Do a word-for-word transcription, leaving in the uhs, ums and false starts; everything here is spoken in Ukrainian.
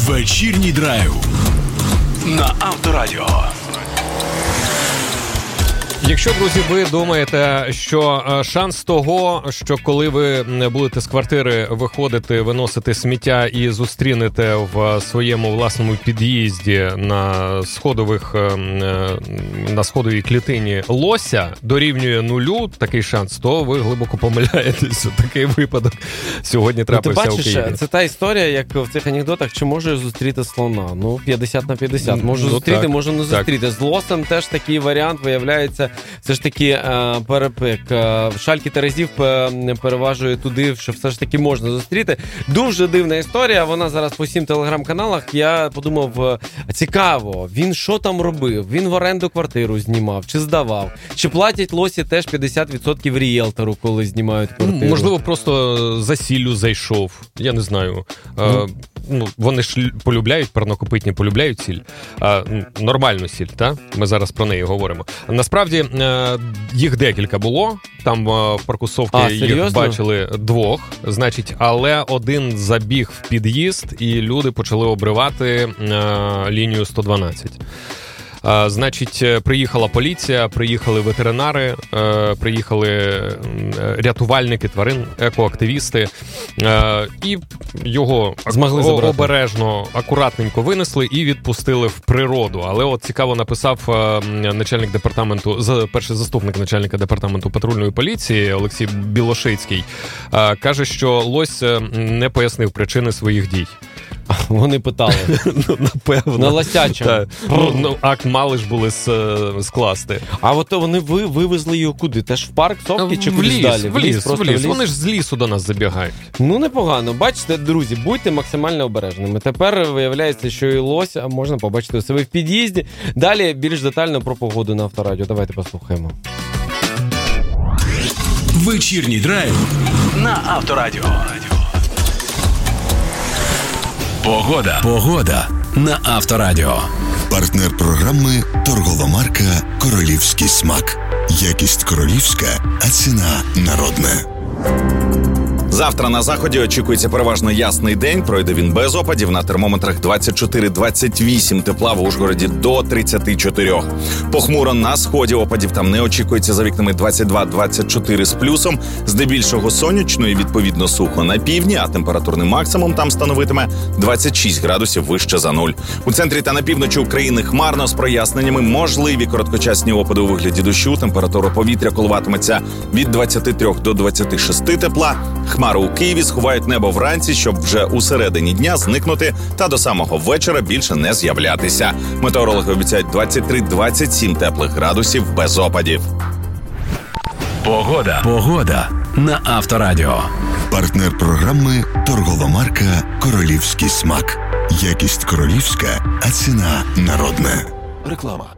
Вечірній драйв на Авторадіо. Якщо, друзі, ви думаєте, що шанс того, що коли ви будете з квартири виходити, виносити сміття і зустрінете в своєму власному під'їзді на сходових, на сходовій клітині лося дорівнює нулю, такий шанс, то ви глибоко помиляєтеся. Такий випадок сьогодні трапився ну, у Києві. Це та історія, як в цих анекдотах, чи можу зустріти слона? Ну, п'ятдесят на п'ятдесят. Можу ну, зустріти, так, можу не зустріти. Так. З лосем теж такий варіант виявляється. Все ж таки е, перепик. Е, шальки терезів переважує туди, що все ж таки можна зустріти. Дуже дивна історія, вона зараз по всім телеграм-каналах. Я подумав, цікаво, він що там робив? Він в оренду квартиру знімав, чи здавав? Чи платять лосі теж п'ятдесят відсотків ріелтору, коли знімають квартиру? Можливо, просто за сіллю зайшов. Я не знаю. Mm. Е, ну, вони ж полюбляють, парнокопитні полюбляють сіль. Е, нормальну сіль, так? Ми зараз про неї говоримо. Насправді, їх декілька було, там в паркусовці їх бачили двох, значить, але один забіг в під'їзд і люди почали обривати е, лінію сто дванадцять. А, значить, приїхала поліція, приїхали ветеринари, е, приїхали рятувальники тварин, екоактивісти, е, і його змогли забрати. Обережно, акуратненько винесли і відпустили в природу. Але от цікаво написав е, начальник департаменту, за, перший заступник начальника департаменту патрульної поліції Олексій Білошицький, е, каже, що лось не пояснив причини своїх дій. Вони питали. Ну, напевно. На лосячому. Ну, ну, акт мали ж були скласти. А от вони ви, вивезли його куди? Теж в парк, Совки чи в кудись ліс, далі? В ліс, в ліс. Вони ж з лісу до нас забігають. Ну, непогано. Бачите, друзі, будьте максимально обережними. Тепер виявляється, що і лось можна побачити у себе в під'їзді. Далі більш детально про погоду на Авторадіо. Давайте послухаємо. Вечірній драйв на Авторадіо. Погода. Погода на Авторадіо. Партнер програми торгова марка «Королівський смак». Якість королівська, а ціна народна. Завтра на заході очікується переважно ясний день. Пройде він без опадів. На термометрах двадцять чотири двадцять вісім тепла, в Ужгороді до тридцять чотири. Похмуро на сході, опадів там не очікується, за вікнами двадцять два двадцять чотири з плюсом. Здебільшого сонячно і відповідно сухо на півдні, а температурний максимум там становитиме двадцять шість градусів вище за нуль. У центрі та на півночі України хмарно з проясненнями, можливі короткочасні опади у вигляді дощу. Температура повітря коливатиметься від двадцять три до двадцять шість тепла. Хмари у Києві сховають небо вранці, щоб вже у середині дня зникнути та до самого вечора більше не з'являтися. Метеорологи обіцяють двадцять три двадцять сім теплих градусів без опадів. Погода. Погода на Авторадіо. Партнер програми торгова марка «Королівський смак». Якість королівська, а ціна народна. Реклама.